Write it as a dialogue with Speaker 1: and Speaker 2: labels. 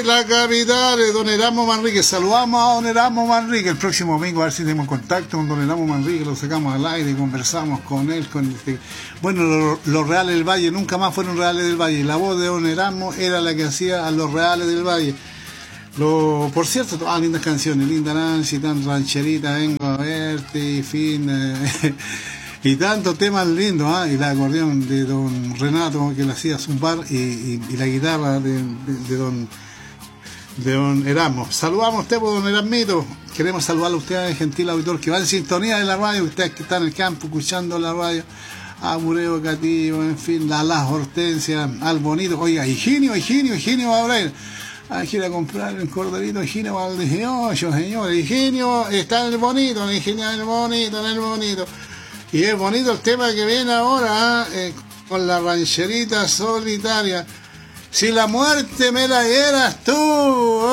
Speaker 1: la capital, don Erasmo Manrique. Saludamos a don Erasmo Manrique. El próximo domingo a ver si tenemos contacto con don Erasmo Manrique, lo sacamos al aire, conversamos con él. Bueno, los Reales del Valle nunca más fueron Reales del Valle. La voz de don Erasmo era la que hacía a los Reales del Valle. Por cierto, todas lindas canciones, Linda Nancy, tan rancherita, vengo a verte, y fin, y tantos temas lindos, y el acordeón de don Renato que le hacía zumbar, y la guitarra de don Erasmo. Saludamos a usted, por don Erasmito. Queremos saludarle a usted, gentil auditor, que va en sintonía de la radio, ustedes que están en el campo escuchando la radio, a Bureo Cativo, en fin, las Hortensias, al Bonito. Oiga, Higinio va a hablar. Hay que ir a comprar el corderito Higinio para el 18, señor. Higinio está en el Bonito, Higinio en el Bonito. Y es bonito el tema que viene ahora, con la rancherita solitaria. Si la muerte me la dieras tú,